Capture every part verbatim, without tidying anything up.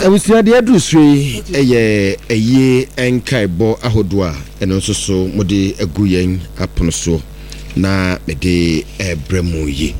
Abusia de adusui eye eye enkaebo ahodoa eno nso so mode agu yen apono so na mede ebremu yi.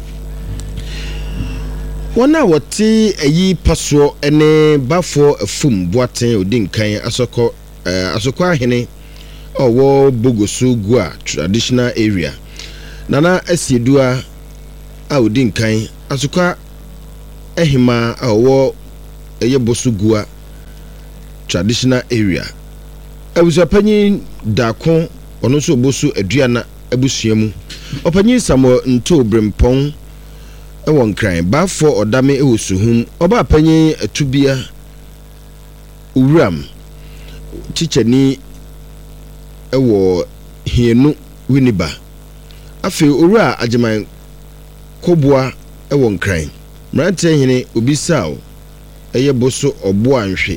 Wona wote ayi paso ene bafo afum boaten odinkan asoko asoko ahene owo bogoso gua traditional area nana asiedua a odinkan asoko ehima owo eye bosugua traditional area abusapanyin dako ono so bosu aduana abusuamu opanyin samo nto brempon ewon kran ba for odame ewosuhum oba panyin atubia uram chicheni ewo hienu winiba afi owura ajeman kobua ewon kran mrante hene obisao eye boso obo anhwe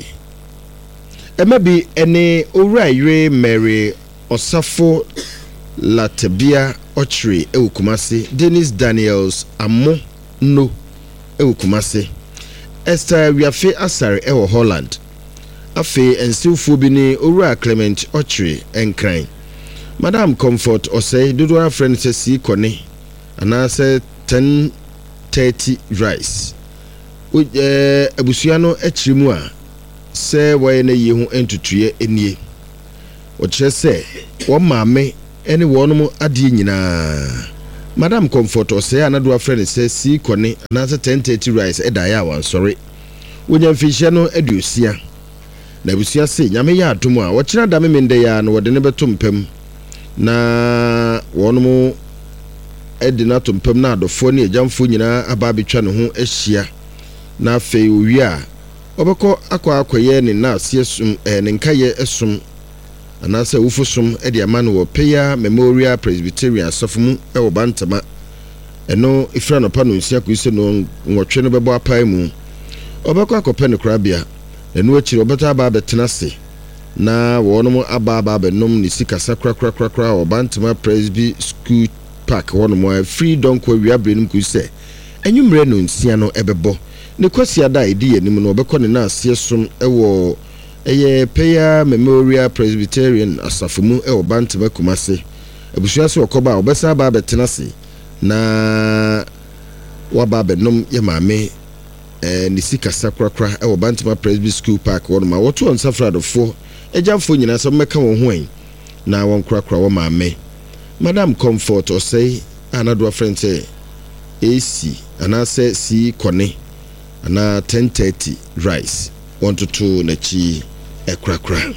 emabi ene owura yire Mary Osafo Latebia Ochre ewukumase Dennis Daniels Amo no ewukumase Esther Wiafe Asare ewo Holland afe ensilfo bi ni owura Clement Ochre enkran Madam Comfort Osei dodo friend se si kone anase ten thirty rice eh abusuya no akirimu a se waye na yehu entutuye enie o kire se wo maame ene wonum ade nyina Madam Comfort Osei anado afre se si kone anase ten thirty rice edaya wan sorry wonya mfihye no aduosia na abusuya se nyame ya atom a wo kire da memende ya no wode ne beto mpam na wonum edina to mpam na adofo ne agyamfo nyina aba betwa ne ho ahia na fe owia obeko akwa akoye ne na asiesum eh ne nkaye esum anase wufusum e de ama no wo Peya Memorial Presbyterian Sofomu e wo Bantama eno ifra no pa no nsia kuise no nwotwe no bebo apai mu obeko akope ne krabia eno akiri obeta aba betenase na wonom aba aba benom ne sika sakra kra kra kra wo Bantama Presby School Park wonom freedom ko wiabrenum kuise enwumre no nsia no ebebo ne kwasi ada edi yenim no obekọ ne na asiesum ewo eye Peya Memorial Presbyterian asafumu ewo Bantama Kumase abusua se okoba obesa ba betenase na waba benom ye maame eh ne sika sakrakra ewo Bantama Presby School Park won ma woto on safradofo ejamfo nyina so meka won ho an na won krakra wo maame Madam Comfort Osei anado friend say A C anase si kone ana ten thirty rice want to two na chi ekrakra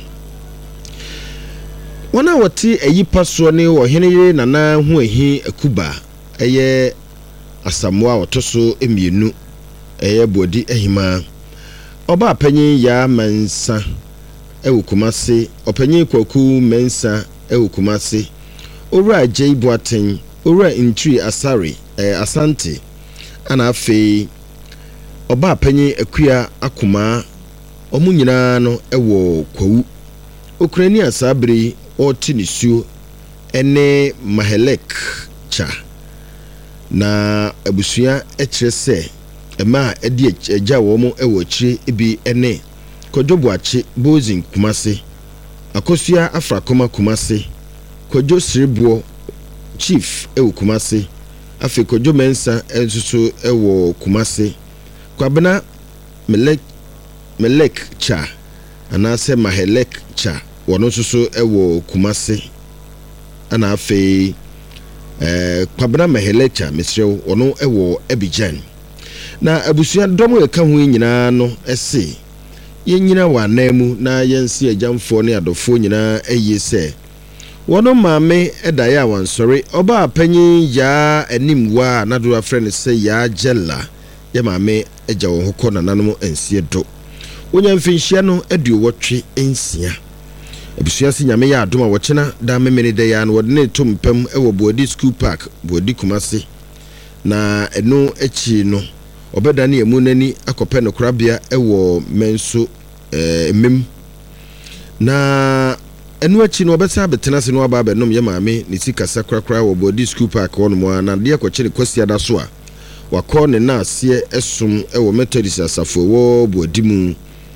wana wati eyi paso ne wo hene nana hu ehi akuba eye asamoa otoso emienu eye bodi ehima oba panyin ya mansa ewukumase opanyin kwaku mensa ewukumase owura J Boaten owura Intri Asare eh, Asante ana afi oba panyin akua akoma omu nyina no ewo kwawu okrani asabre oti nisuo ene Mahelek cha na abusua ekire se ema edi eja wo mu ewo akire ebi ene Kodwobuache Bozin Kumase Akosua Afrakoma Kumase Kodwo Siribuo Chief ewo Kumase afi Kodwo Mensa ensusu ewo Kumase Kwabena Melek Melek cha anase Mahelek cha wono susu ewo Kumase ana afi eh Kwabena Mahelek cha mesrew wono ewo Abidjan na abusua domo eka hu nyina no ese yenyina wanamu na yensi agyamfo ne adofo nyina eye se wono maame edaya wansori oba panyin ya animwa nado afre se ya jella ya maame eja wo hokọ na nanom ensie do wonya mfinhia no aduo wotwe ensia abusua si nyame ya adoma wochena da memene de ya no wode ne to mpam ewo Bodi School Park Bodi Kumase na eno echi no obeda ne emu nani akope no krabia ewo menso eh mem na enu achi no obesa betenase no aba benom ye maame ne sika sakrakra wo Bodi School Park won mo na de akoche ne kwasi ada so a wakọ ne na ase esum ewo Methodist asafo wo Bodi mu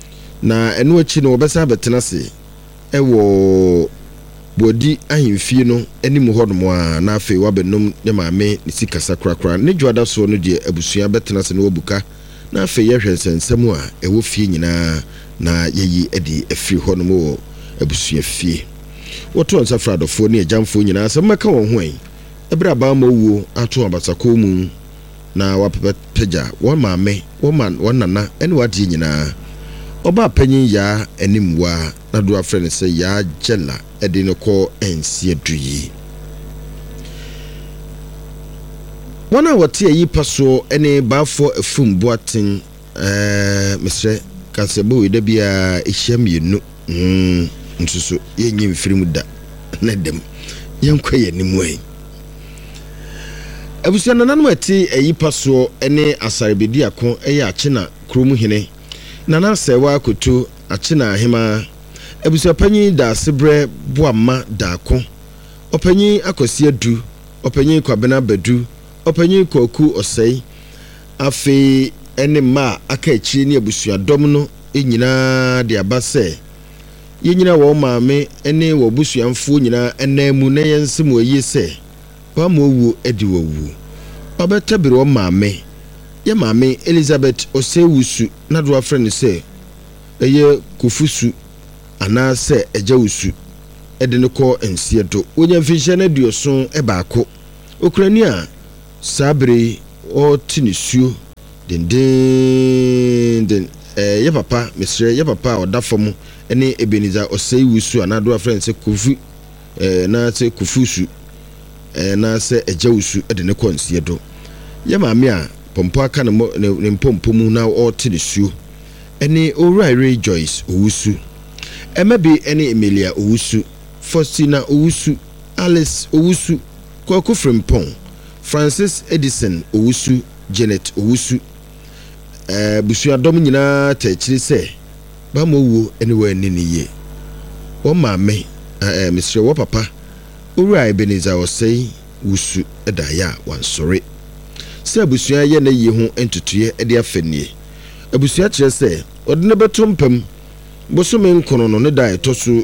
na eno achi no obesa betena se ewo bodi ahemfie no anim ho no a na afi wabenum ne maame ne sikasa krakra ne dwada so no de abusua betena se no wabuka na afi ye hwensensem a ewo fie nyina na yeyi edi afiri ho no mo abusua fie woto nsafra dofo ne agyamfo nyina se mmeka won ho ai ebra ba ma wuo ato abasako mu na wapepeja won maame won man won nana ene wade nyina oba panyin ya animwa na do afrene se ya jela ede no ko ensi aduyi wana wote yi paso ene bafo afum boaten eh mesre kasebo ida bia ehyam yenu mm nsusu yenyi mfirim da na dem yenkwa yenimu ai abusia nananu ati ayi paso ene asarbedi akon eya achina krom hene nana sewa kutu achina ahema abusia panyi da sebre boama da akon opanyi akosi adu opanyi kwabena badu opanyi koku osei afi ene ma aka echi ni abusia dom no enyina de abase yenyina wo maame ene wo busuamfo nyina enamu na yensem oyi se wa mo wu edi wo wu obetabiri wo maame ye maame Elizabeth Osewusu na do afrene se eye Kofusu ana se ejawusu ede ne ko ensie do wonya mfinhye na duoson e baako okrani a sabre o tinisuo den den den eh ye papa mesre ye papa odafom ene Ebenezer Osewusu ana do afrene se Kofu eh na se Kofusu eh na se ejawusu ede ne ko ensie do ye maame a pompo aka ne mpompo mu na o tinisuo ene Owura Joyce Owusu Emebi ene Emilia Owusu Faustina Owusu Alice Owusu Kwaku Frimpong Francis Edison Owusu Janet Owusu eh busua dom nyina tachiri se ba mo wo ene wa nini ye wo maame eh Mister wo papa Owura Ebenezer Osei Wusu edaya wansore se abusua ye na ye ho entutuye ede afanie abusua kire se odne betumpam bosome nkono no ne da etoso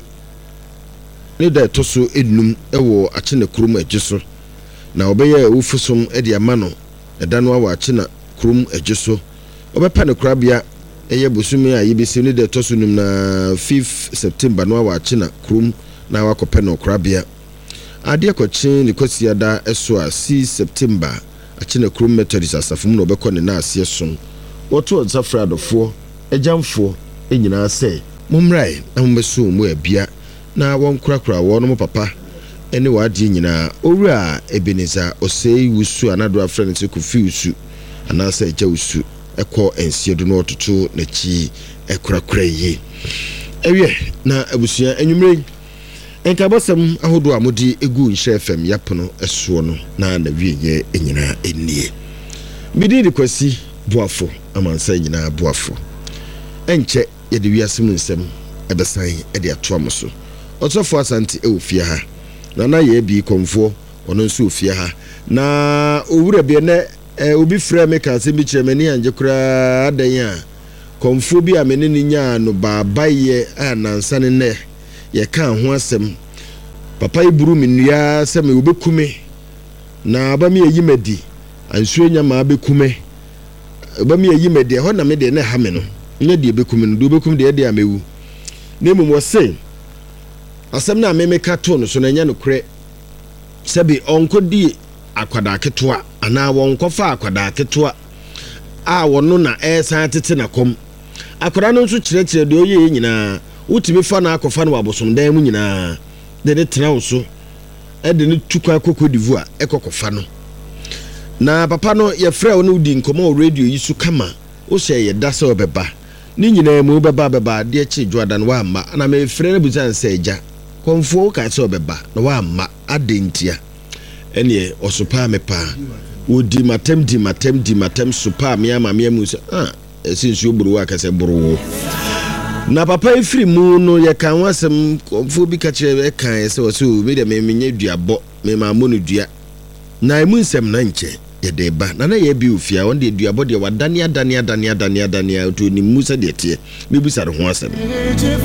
ne da etoso enum ewo achine krum agiso na obeye wufusom ede amano eda no awa achina krum agiso obepa ne krabia eye bosome a yebesi ne da etoso num na fifth September no awa achina krum na wakope no krabia ade kwachin ne kwasiada eso a sixth September achine krum Methodist asafum no obekọ ne na ase son woto zafra dofo ejamfo enyina se mumrai na mbeso mu abia na won kurakura won mo papa ene wadi nyina Owura Ebenezer Osewusu anado afrene se Kofiusu anasa ejawusu ekọ ensiedo no ototo na chi ekurakura yi ewie na abusua enwumre enka bosam ahodo amodi egu nhye F M yapono eso no na na wieye enyina enie bidi de kwasi boafo amansa nyina boafo enche yede wiase mu nsem ebesan ede atoa so otofo asante e ofia ha na na ye bi komfo ono nso ofia ha na owura bi ne obi frɛ me ka se bi kyeremani anje kura adan a komfo bi amene ni nya no baabaye anansa ne ne ye ka ho asem papa iburu menua se me obekume na ba me yi madi ansuo nya ma bekume ba me yi madi ho na me de ne ha me no nya de bekume no do bekum de de amewu nemu mo se asem na me me ka to no so na nya no kre sebi onkodi akwada ketoa ana wonkofa akwada ketoa a wono na esan tete na kom akwada no nso kyerɛkyerɛ de oye nyina wutimi fa na akofa no wabosom dan mu nyina de ne tena so e de ne tukwa kokodivu a ekokofa no na papa no ye frɛ wo no di nkomo radio yi su kama o hye ye da se obeba ni nyina mu beba beba de chi Jordan wa amma na me frɛ na busan se eja konfo ka se obeba na wa amma adentia ene osopa me pa wodi matem di matem di matem sopa me ama me mu se ah esinsu buru wa ka se buru na papa ifiri mu no ye kan wasem konfo bi ka kire e kan se wo so me de me menye duabo me ma mo no dua na emu nsem na nche yɛde ba na na yɛ bi ofia on de duabɔ de wadane adane adane adane adane to ni musa de tie mebusa de ho asɛm